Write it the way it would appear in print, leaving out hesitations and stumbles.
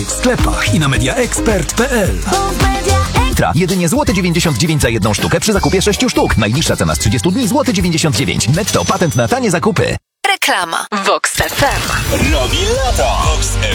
W sklepach i na mediaexpert.pl. Jedynie złoty 99 za jedną sztukę przy zakupie 6 sztuk. Najniższa cena z 30 dni złoty 99. Netto, patent na tanie zakupy. Reklama. Vox FM. Robi lato.